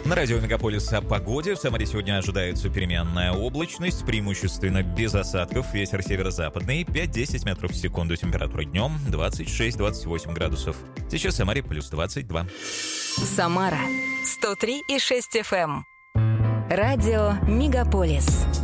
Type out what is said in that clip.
На радио «Мегаполис» о погоде. В Самаре сегодня ожидается переменная облачность, преимущественно без осадков. Ветер северо-западный, 5-10 метров в секунду. Температура днем 26-28 градусов. Сейчас в Самаре плюс 22. Самара 103,6 FM. Радио «Мегаполис».